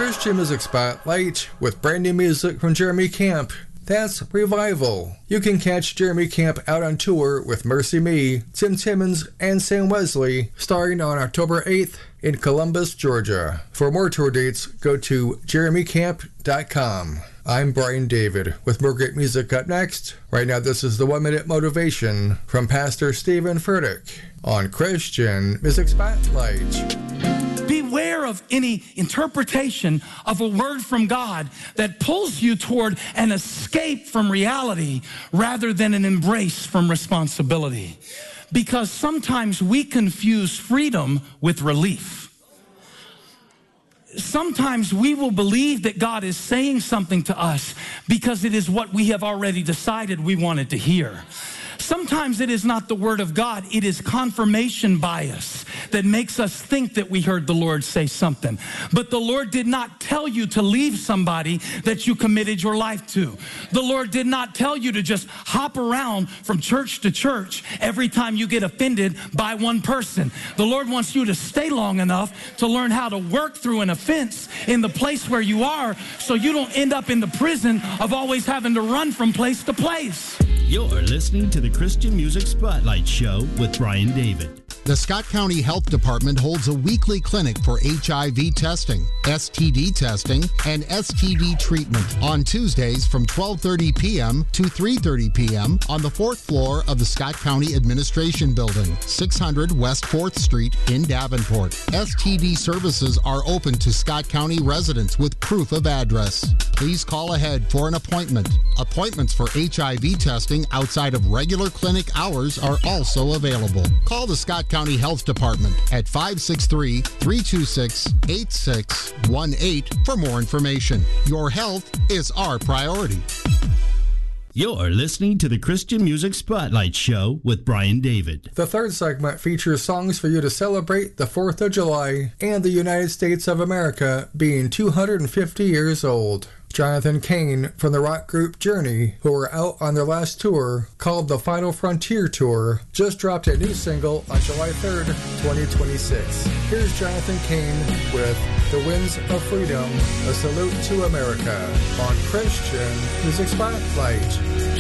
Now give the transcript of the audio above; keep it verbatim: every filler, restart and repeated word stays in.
Christian Music Spotlight with brand new music from Jeremy Camp. That's Revival. You can catch Jeremy Camp out on tour with Mercy Me, Tim Timmons, and Sam Wesley, starting on October eighth in Columbus, Georgia. For more tour dates, go to jeremy camp dot com. I'm Brian David with more great music up next. Right now, this is the One Minute Motivation from Pastor Stephen Furtick on Christian Music Spotlight. Beware of any interpretation of a word from God that pulls you toward an escape from reality rather than an embrace from responsibility. Because sometimes we confuse freedom with relief. Sometimes we will believe that God is saying something to us because it is what we have already decided we wanted to hear. Sometimes it is not the word of God, it is confirmation bias that makes us think that we heard the Lord say something. But the Lord did not tell you to leave somebody that you committed your life to. The Lord did not tell you to just hop around from church to church every time you get offended by one person. The Lord wants you to stay long enough to learn how to work through an offense in the place where you are so you don't end up in the prison of always having to run from place to place. You're listening to the Christian Music Spotlight Show with Brian David. The Scott County Health Department holds a weekly clinic for H I V testing, S T D testing, and S T D treatment on Tuesdays from twelve thirty p.m. to three thirty p.m. on the fourth floor of the Scott County Administration Building, six hundred West fourth Street in Davenport. S T D services are open to Scott County residents with proof of address. Please call ahead for an appointment. Appointments for H I V testing outside of regular clinic hours are also available. Call the Scott County Health Department at five six three, three two six, eight six one eight for more information. Your health is our priority. You're listening to the Christian Music Spotlight Show with Brian David. The third segment features songs for you to celebrate the fourth of July and the United States of America being two hundred fifty years old. Jonathan Cain from the rock group Journey, who are out on their last tour called the Final Frontier Tour, just dropped a new single on July third, twenty twenty-six. Here's Jonathan Cain with The Winds of Freedom, a salute to America on Christian Music Spotlight.